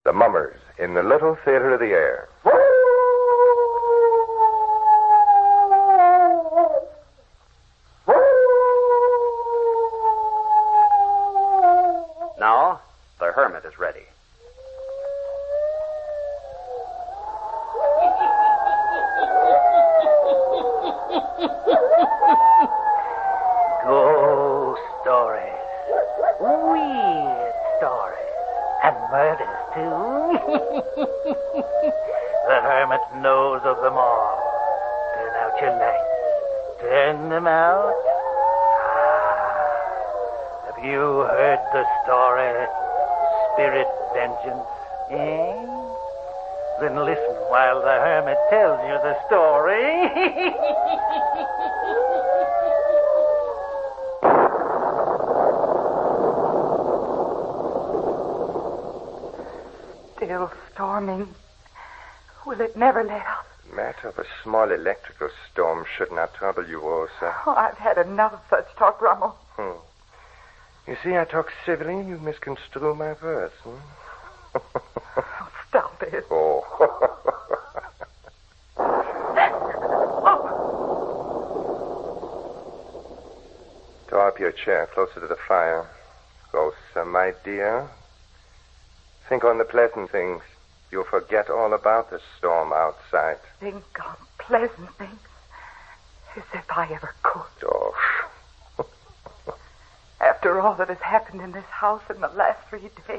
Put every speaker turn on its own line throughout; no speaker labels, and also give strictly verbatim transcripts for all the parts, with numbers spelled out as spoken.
The Mummers in the Little Theater of the Air.
Now, the hermit is ready.
Ghost stories. Weird stories. And murders, too. The hermit knows of them all. Turn out your lights. Turn them out. Ah. Have you heard the story, Spirit Vengeance? Eh? Then listen while the hermit tells you the story.
Still storming. Will it never let up?
Matter of a small electrical storm should not trouble you, Rosa.
Oh, I've had enough of such talk, Rummel.
Hmm. You see, I talk civilly and you misconstrue my words. Hmm?
Oh, stop it.
Oh. Draw up your chair closer to the fire. Rosa, my dear. Think on the pleasant things. You'll forget all about the storm outside.
Think on pleasant things. As if I ever could.
Oh.
After all that has happened in this house in the last three days.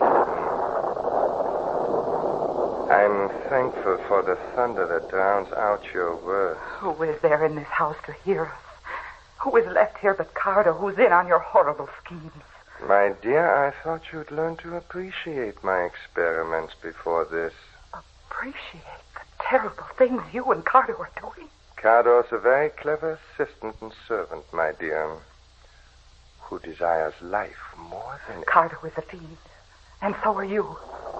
I'm thankful for the thunder that drowns out your words.
Who is there in this house to hear us? Who is left here but Carter, who's in on your horrible schemes?
My dear, I thought you'd learn to appreciate my experiments before this.
Appreciate the terrible things you and Carter were doing?
Carter's a very clever assistant and servant, my dear, who desires life more than...
Carter was a fiend, and so are you.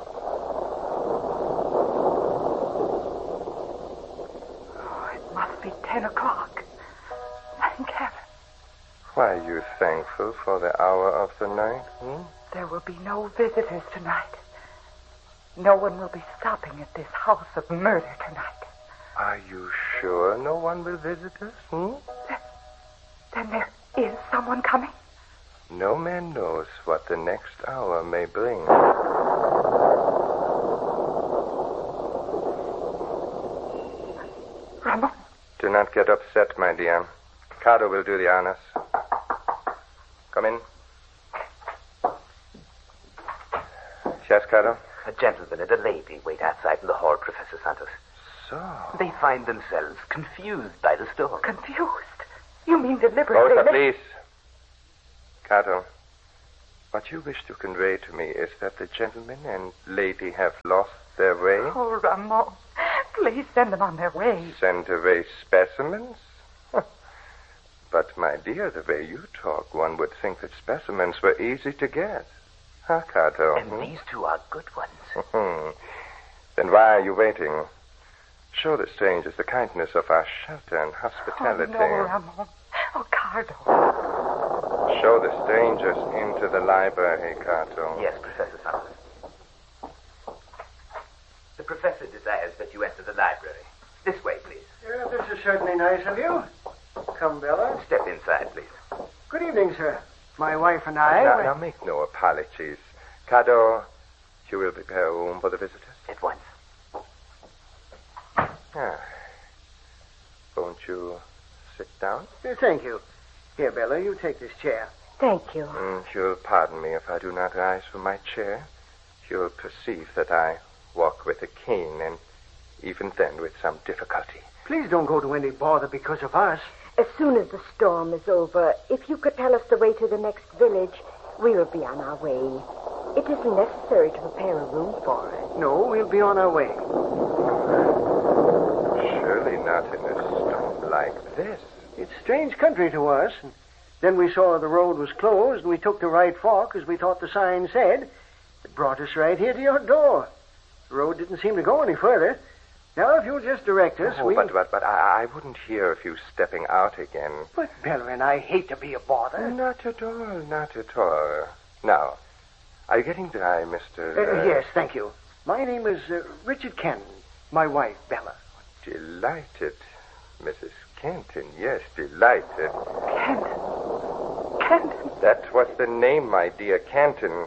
Oh, it must be ten o'clock. Thank heaven.
Why are you thankful for the hour of the night? Hmm?
There will be no visitors tonight. No one will be stopping at this house of murder tonight.
Are you sure no one will visit us? Hmm?
Then, then there is someone coming?
No man knows what the next hour may bring.
Ramon?
Do not get upset, my dear. Carter will do the honors. Come in. Yes, Carter?
A gentleman and a lady wait outside in the hall, Professor Santos.
So?
They find themselves confused by the storm.
Confused? You mean deliberately?
Rosa, please. Carter, what you wish to convey to me is that the gentleman and lady have lost their way?
Oh, Ramon, please send them on their way.
Send away specimens? But, my dear, the way you talk, one would think that specimens were easy to get. Huh, Carter?
And these two are good ones.
Then why are you waiting? Show the strangers the kindness of our shelter and hospitality.
Oh, no, Ramon. Oh, Carter.
Show the strangers into the library, Carter.
Yes, Professor Santos. The professor desires that you enter the library. This way, please.
Yeah, this is certainly nice of you. Come, Bella.
Step inside, please.
Good evening, sir. My wife and I...
Now, now make no apologies. Carter, you will prepare a room for the visitors?
At once.
Ah. Won't you sit down?
Uh, thank you. Here, Bella, you take this chair.
Thank you.
Mm, you'll pardon me if I do not rise from my chair. You'll perceive that I walk with a cane, and even then with some difficulty.
Please don't go to any bother because of us.
As soon as the storm is over, if you could tell us the way to the next village, we will be on our way. It isn't necessary to prepare a room for us.
No, we'll be on our way.
Surely not in a storm like this.
It's strange country to us. And then we saw the road was closed, and we took the right fork, as we thought the sign said. It brought us right here to your door. The road didn't seem to go any further. Now, if you'll just direct us,
oh,
we...
But, but, but I, I wouldn't hear of you stepping out again.
But, Bella and I hate to be a bother.
Not at all, not at all. Now, are you getting dry, Mister
Uh,
Uh...
yes, thank you. My name is uh, Richard Kenton. My wife, Bella.
Delighted. Missus Kenton, yes, delighted.
Kenton. Kenton.
That was the name, my dear, Kenton.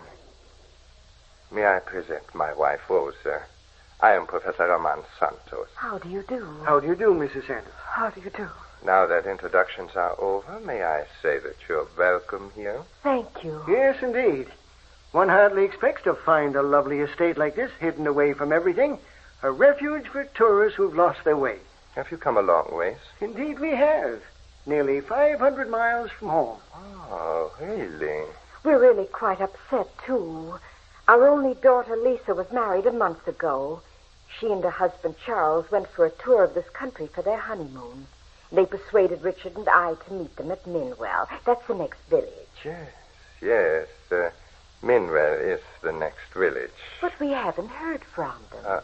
May I present my wife, Rosa? I am Professor Roman Santos.
How do you do?
How do you do, Missus Santos?
How do you do?
Now that introductions are over, may I say that you're welcome here?
Thank you.
Yes, indeed. One hardly expects to find a lovely estate like this, hidden away from everything. A refuge for tourists who've lost their way.
Have you come a long ways?
Indeed we have. Nearly five hundred miles from home.
Oh, really?
We're really quite upset, too. Our only daughter, Lisa, was married a month ago. She and her husband, Charles, went for a tour of this country for their honeymoon. They persuaded Richard and I to meet them at Minwell. That's the next village.
Yes, yes. Uh, Minwell is the next village.
But we haven't heard from them.
Uh,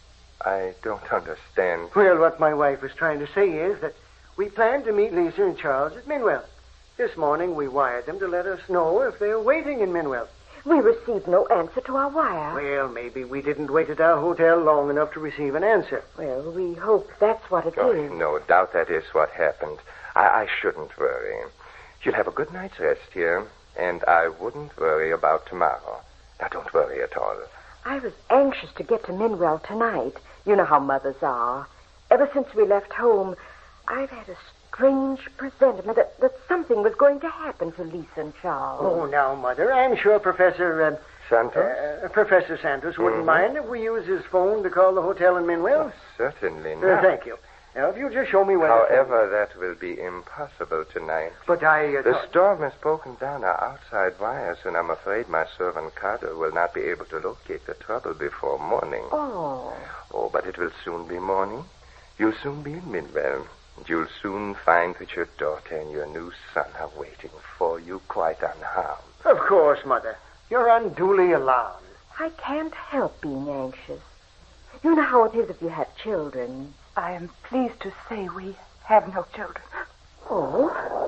I don't understand.
Well, what my wife was trying to say is that we planned to meet Lisa and Charles at Minwell. This morning we wired them to let us know if they're waiting in Minwell.
We received no answer to our wire.
Well, maybe we didn't wait at our hotel long enough to receive an answer.
Well, we hope that's what it
Oh,
is.
no doubt that is what happened. I, I shouldn't worry. You'll have a good night's rest here, and I wouldn't worry about tomorrow. Now, don't worry at all.
I was anxious to get to Minwell tonight. You know how mothers are. Ever since we left home, I've had a strange presentiment that, that something was going to happen to Lisa and Charles.
Oh, now, Mother, I'm sure Professor... Uh,
Santos?
Uh, Professor Santos wouldn't
Mm-hmm.
mind if we use his phone to call the hotel in Minwell.
Oh, certainly
Uh,
not.
thank you. Now, if you just show me where...
However, that will be impossible tonight.
But I... Uh,
The
thought-
storm has broken down our outside wires, and I'm afraid my servant Carter will not be able to locate the trouble before morning.
Oh.
Oh, but it will soon be morning. You'll soon be in Minwell. And you'll soon find that your daughter and your new son are waiting for you quite unharmed.
Of course, Mother. You're unduly alarmed.
I can't help being anxious. You know how it is if you have children.
I am pleased to say we have no children.
Oh?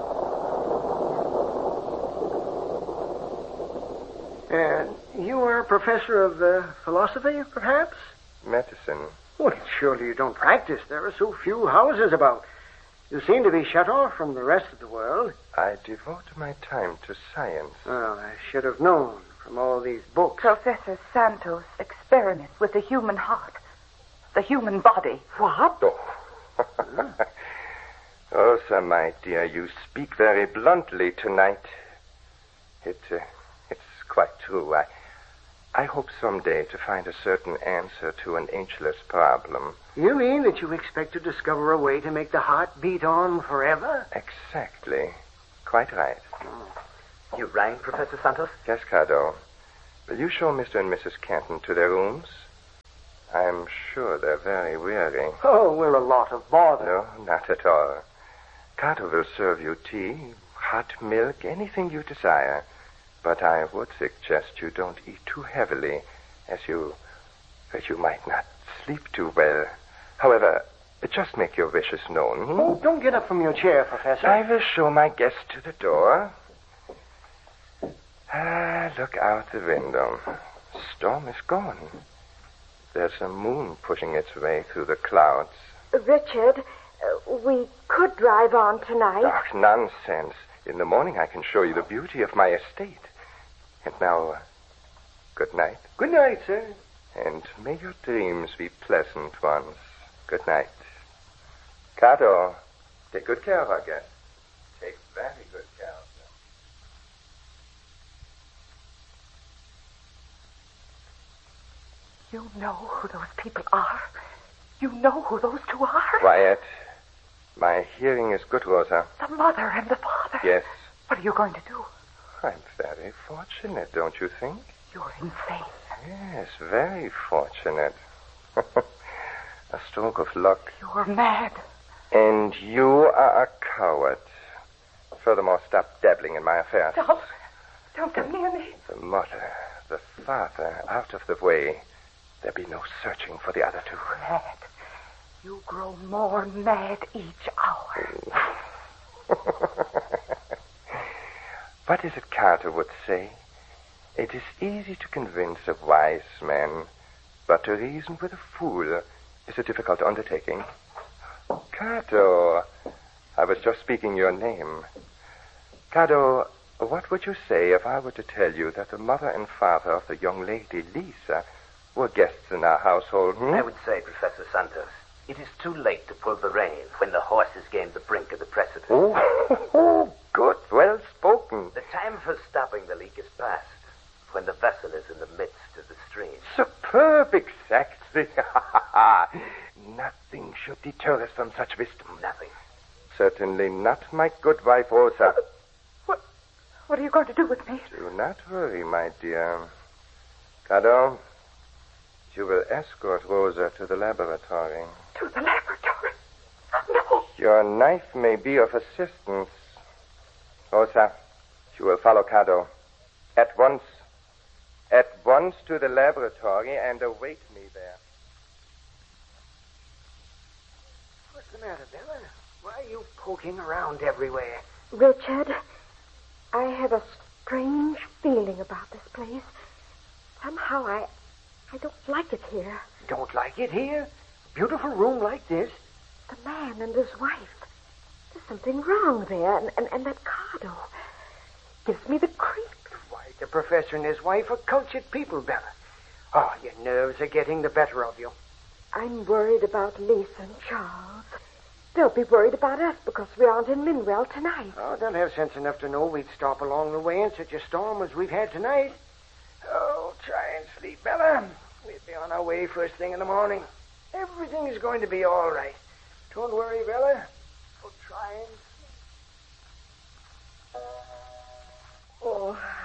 Uh, you are a professor of uh, philosophy, perhaps?
Medicine.
Well, surely you don't practice. There are so few houses about. You seem to be shut off from the rest of the world.
I devote my time to science.
Well, I should have known from all these books.
Professor Santos experiments with the human heart, the human body.
What?
Oh. Oh, sir, my dear, you speak very bluntly tonight. It, uh, it's quite true. I, I hope someday to find a certain answer to an ageless problem.
You mean that you expect to discover a way to make the heart beat on forever?
Exactly. Quite right.
You rang, Professor Santos?
Yes, Cardo. Will you show Mister and Missus Kenton to their rooms? I'm sure they're very weary.
Oh, we're a lot of bother.
No, not at all. Cardo will serve you tea, hot milk, anything you desire. But I would suggest you don't eat too heavily, as you... that you might not sleep too well. However, just make your wishes known. Hmm?
Oh, don't get up from your chair, Professor.
I will show my guest to the door. Ah, look out the window. Storm is gone. There's a moon pushing its way through the clouds.
Richard, uh, we could drive on tonight.
Ach, nonsense. In the morning I can show you the beauty of my estate. And now, uh, good night.
Good night, sir.
And may your dreams be pleasant ones. Good night. Cato, take good care of our guest. Take very good care of them.
You know who those people are. You know who those two are.
Quiet. My hearing is good, Rosa.
The mother and the father.
Yes.
What are you going to do?
I'm very fortunate, don't you think?
You're insane.
Yes, very fortunate. A stroke of luck.
You're mad.
And you are a coward. Furthermore, stop dabbling in my affairs.
Don't. Don't come near me.
The mother, the father, out of the way. There be no searching for the other two.
Mad. You grow more mad each hour.
What is it Carter would say? It is easy to convince a wise man, But to reason with a fool is a difficult undertaking. Cato, I was just speaking your name. Cato, what would you say if I were to tell you that the mother and father of the young lady, Lisa, were guests in our household? Hmm?
I would say, Professor Santos, it is too late to pull the reins when the horse has gained the brink of the precipice.
Oh, oh, good. Well spoken.
The time for stopping the leak is past, when the vessel is in the midst of the stream.
Superb, exactly. Nothing should deter us from such wisdom.
Nothing.
Certainly not, my good wife, Rosa.
What, what are you going to do with me?
Do not worry, my dear. Cato, you will escort Rosa to the laboratory.
To the laboratory? No.
Your knife may be of assistance. Rosa, you will follow Cato. At once. At once to the laboratory and await me there.
What's the matter, Bella? Why are you poking around everywhere?
Richard, I have a strange feeling about this place. Somehow I, I don't like it here.
Don't like it here? Beautiful room like this?
The man and his wife. There's something wrong there, and, and, and that Cardo gives me the creeps.
Why, the professor and his wife are cultured people, Bella. Oh, your nerves are getting the better of you.
I'm worried about Lisa and Charles. They'll be worried about us because we aren't in Minwell tonight.
Oh, they'll have sense enough to know we'd stop along the way in such a storm as we've had tonight. Oh, try and sleep, Bella. We'll be on our way first thing in the morning. Everything is going to be all right. Don't worry, Bella. Oh, try and sleep.
Oh,